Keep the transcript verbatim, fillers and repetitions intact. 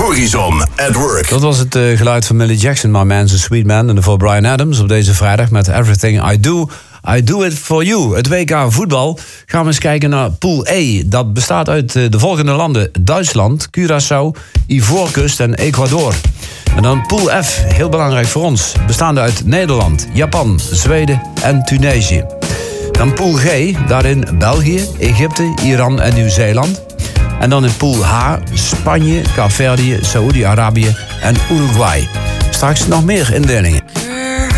Horizon at Work. Dat was het uh, geluid van Millie Jackson, My Man's a Sweet Man. En daarvoor Bryan Adams op deze vrijdag met Everything I Do, I Do It For You. Het W K voetbal. Gaan we eens kijken naar Pool E. Dat bestaat uit uh, de volgende landen: Duitsland, Curaçao, Ivoorkust en Ecuador. En dan Pool F, heel belangrijk voor ons, bestaande uit Nederland, Japan, Zweden en Tunesië. Dan Pool G, daarin België, Egypte, Iran en Nieuw-Zeeland. En dan in Pool H, Spanje, Kaapverdië, Saoedi-Arabië en Uruguay. Straks nog meer indelingen.